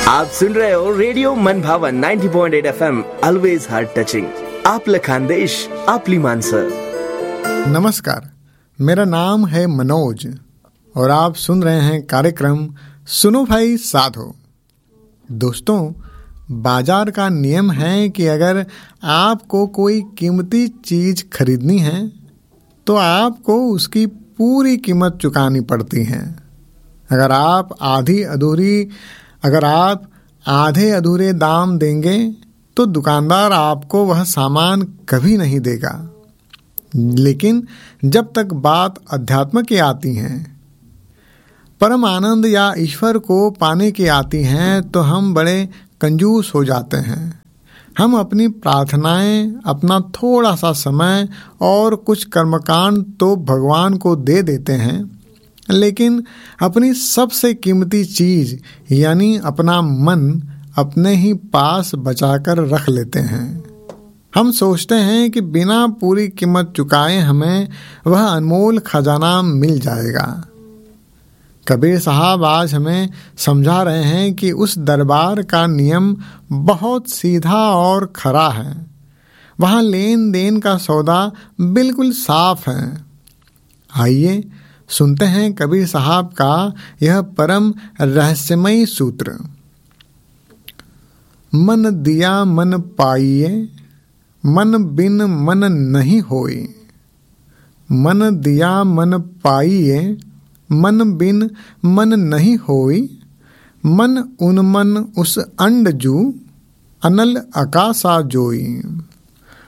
आप सुन रहे हो रेडियो मन भावन 90.8 FM ऑलवेज हार्ट टचिंग. आपलं खानदेश आपली माणसं. नमस्कार, मेरा नाम है मनोज और आप सुन रहे हैं कार्यक्रम सुनो भाई साधो. दोस्तों, बाजार का नियम है कि अगर आपको कोई कीमती चीज खरीदनी है तो आपको उसकी पूरी कीमत चुकानी पड़ती है. अगर आप आधे अधूरे दाम देंगे तो दुकानदार आपको वह सामान कभी नहीं देगा. लेकिन जब तक बात अध्यात्म की आती है, परम आनंद या ईश्वर को पाने की आती हैं, तो हम बड़े कंजूस हो जाते हैं. हम अपनी प्रार्थनाएं, अपना थोड़ा सा समय और कुछ कर्मकांड तो भगवान को दे देते हैं, लेकिन अपनी सबसे कीमती चीज यानी अपना मन अपने ही पास बचाकर रख लेते हैं. हम सोचते हैं कि बिना पूरी कीमत चुकाए हमें वह अनमोल खजाना मिल जाएगा. कबीर साहब आज हमें समझा रहे हैं कि उस दरबार का नियम बहुत सीधा और खरा है. वहाँ लेन देन का सौदा बिल्कुल साफ है. आइए सुनते हैं कबीर साहब का यह परम रहस्यमयी सूत्र. मन दिया मन पाइए, मन बिन मन नहीं होई. मन दिया मन पाइए, मन बिन मन नहीं होई. मन उन मन उस अंड जू, अनल आकाशा जोई.